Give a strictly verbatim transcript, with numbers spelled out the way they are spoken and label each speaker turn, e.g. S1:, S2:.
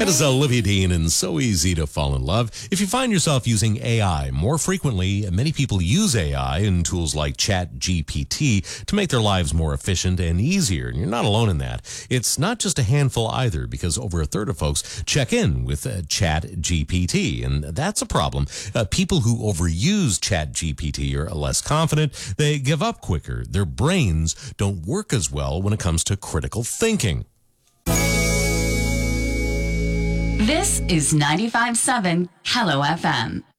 S1: It is Olivia Dean, and so easy to fall in love. If you find yourself using A I more frequently, many people use A I and tools like Chat G P T to make their lives more efficient and easier, and you're not alone in that. It's not just a handful either, because over a third of folks check in with uh, Chat G P T, and that's a problem. Uh, people who overuse Chat G P T are less confident, they give up quicker, their brains don't work as well when it comes to critical thinking.
S2: This is ninety-five point seven Hello F M.